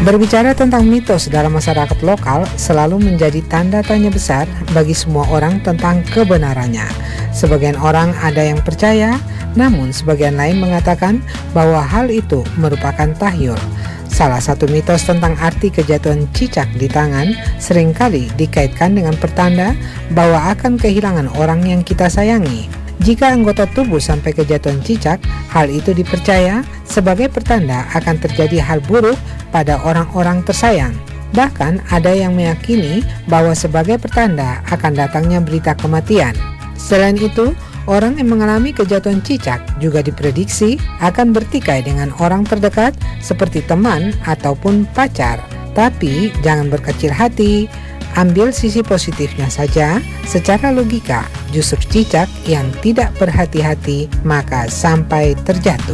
Berbicara tentang mitos dalam masyarakat lokal selalu menjadi tanda tanya besar bagi semua orang tentang kebenarannya. Sebagian orang ada yang percaya, namun sebagian lain mengatakan bahwa hal itu merupakan tahyul. Salah satu mitos tentang arti kejatuhan cicak di tangan seringkali dikaitkan dengan pertanda bahwa akan kehilangan orang yang kita sayangi. Jika anggota tubuh sampai kejatuhan cicak, hal itu dipercaya sebagai pertanda akan terjadi hal buruk pada orang-orang tersayang. Bahkan ada yang meyakini bahwa sebagai pertanda akan datangnya berita kematian. Selain itu, orang yang mengalami kejatuhan cicak juga diprediksi akan bertikai dengan orang terdekat seperti teman ataupun pacar. Tapi jangan berkecil hati, ambil sisi positifnya saja. Secara logika, justru cicak yang tidak berhati-hati maka sampai terjatuh.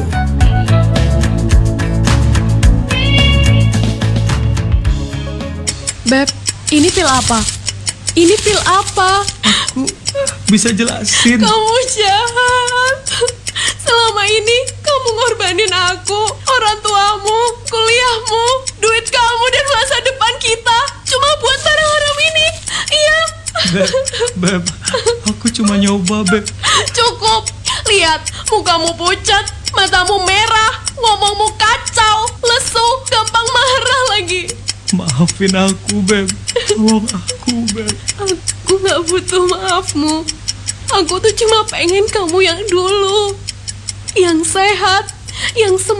Beb, ini pil apa? Ini pil apa? Aku bisa jelasin. Kamu jahat. Selama ini kamu ngorbanin aku, orang tuamu, kuliahmu, duit kamu, dan masa depan kita cuma buat barang haram ini. Iya. Beb, aku cuma nyoba, Beb. Cukup. Lihat, mukamu pucat, matamu merah, ngomongmu kacau, lesu, gampang marah lagi. Maafin aku, Beb. Tolong aku, Beb. Aku gak butuh maafmu. Aku tuh cuma pengen kamu yang dulu, yang sehat, yang semangat.